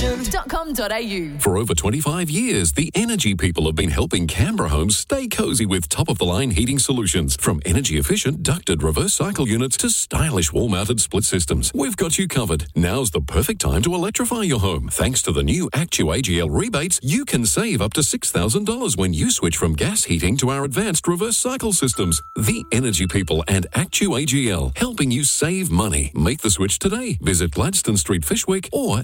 energysolutions.com.au. For over 25 years, the Energy People have been helping Canberra homes stay cozy with top-of-the-line heating solutions. From energy-efficient ducted reverse cycle units to stylish wall-mounted split systems, we've got you covered. Now's the perfect time to electrify your home. Thanks to the new Actu-AGL rebates, you can save up to $6,000 when you switch from gas heating to our advanced reverse cycle systems. The Energy People and Actu-AGL, helping you save money. Make the switch today. Visit Gladstone Street, Fishwick or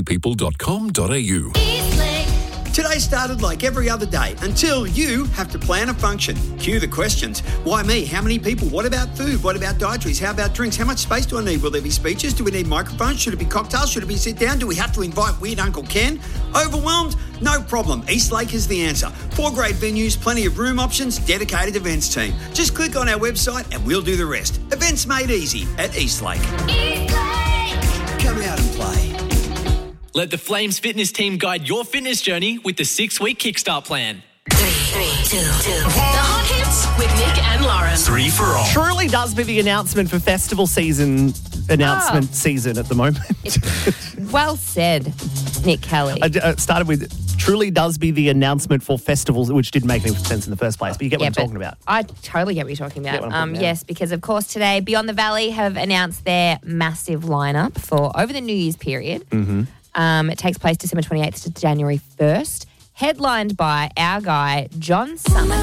energypeople.com.au. Today started like every other day until you have to plan a function. Cue the questions. Why me? How many people? What about food? What about dietaries? How about drinks? How much space do I need? Will there be speeches? Do we need microphones? Should it be cocktails? Should it be sit down? Do we have to invite weird Uncle Ken? Overwhelmed? No problem. Eastlake is the answer. 4 great venues, plenty of room options, dedicated events team. Just click on our website and we'll do the rest. Events made easy at Eastlake. Come out and play. Let the Flames fitness team guide your fitness journey with the 6-week Kickstart plan. 3, 2, 1. The Hot Hits with Nick and Lauren. 3 for all. Truly does be the announcement for festival season season at the moment. Well said, Nick Kelly. I started with truly does be the announcement for festivals, which didn't make any sense in the first place, but you get what I'm talking about. I totally get what you're talking about. Get what I'm talking Yes, because of course today Beyond the Valley have announced their massive lineup for over the New Year's period. Mm-hmm. It takes place December 28th to January 1st, headlined by our guy, John Summit.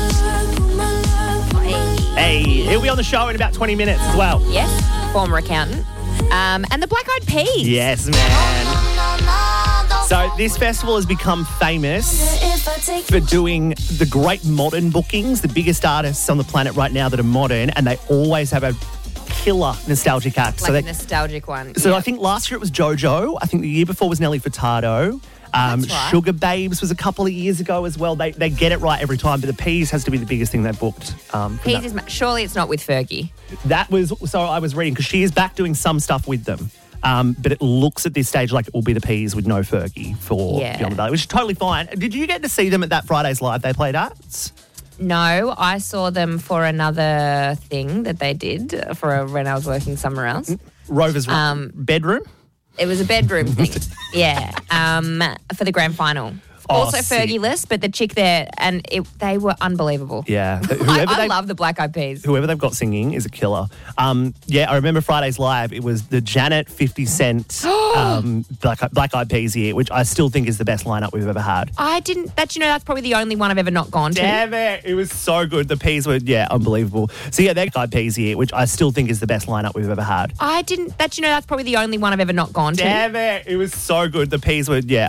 Hey, he'll be on the show in about 20 minutes as well. Yes, former accountant. And the Black Eyed Peas. Yes, man. So this festival has become famous for doing the great modern bookings, the biggest artists on the planet right now that are modern, and they always have a killer nostalgic act. Like a nostalgic one. So I think last year it was JoJo. I think the year before was Nelly Furtado. That's right. Sugar Babes was a couple of years ago as well. They get it right every time, but the Peas has to be the biggest thing they booked. Peas is surely it's not with Fergie. That was, so I was reading, because she is back doing some stuff with them. But it looks at this stage like it will be the Peas with no Fergie for Beyond the Valley, which is totally fine. Did you get to see them at that Fridays Live they played at? No, I saw them for another thing that they did when I was working somewhere else. Rover's bedroom? It was a bedroom thing, yeah, for the grand final. Also Fergie-less, but the chick there, and they were unbelievable. Yeah. I love the Black Eyed Peas. Whoever they've got singing is a killer. I remember Fridays Live, it was the Janet 50 Cent Black Eyed Peas year, which I still think is the best lineup we've ever had. That's probably the only one I've ever not gone to. Damn it. It was so good. The Peas were, unbelievable. So they're Black Eyed Peas year, which I still think is the best lineup we've ever had. That's probably the only one I've ever not gone to. Damn it. It was so good. The Peas were,